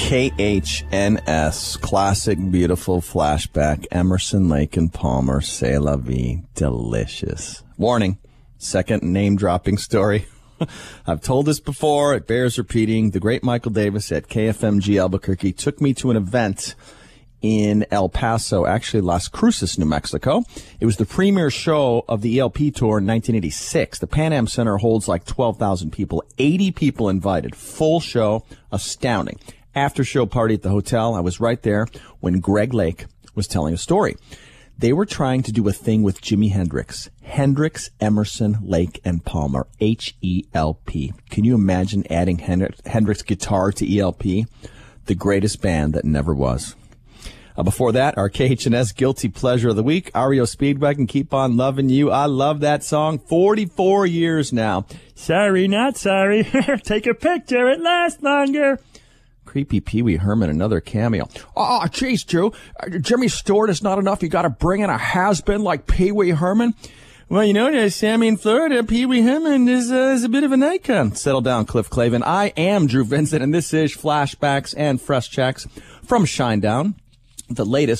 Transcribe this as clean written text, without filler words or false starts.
KHNS, classic, beautiful flashback. Emerson, Lake and Palmer, C'est la vie, delicious. Warning, second name-dropping story. I've told this before, it bears repeating. The great Michael Davis at KFMG Albuquerque took me to an event in El Paso, actually Las Cruces, New Mexico. It was the premiere show of the ELP tour in 1986. The Pan Am Center holds like 12,000 people, 80 people invited, full show, astounding. After show party at the hotel, I was right there when Greg Lake was telling a story. They were trying to do a thing with Jimi Hendrix. Hendrix, Emerson, Lake, and Palmer. H-E-L-P. Can you imagine adding Hendrix guitar to ELP? The greatest band that never was. Before that, our KHNS Guilty Pleasure of the Week, REO Speedwagon, Keep On Loving You. I love that song. 44 years now. Sorry, not sorry. Take a picture, it lasts longer. Creepy Pee Wee Herman, another cameo. Oh, jeez, Drew. Jimmy Stewart is not enough. You got to bring in a has-been like Pee Wee Herman. Well, you know, Sammy in Florida, Pee Wee Herman is a bit of an icon. Settle down, Cliff Clavin. I am Drew Vincent, and this is Flashbacks and Fresh Checks from Shinedown, the latest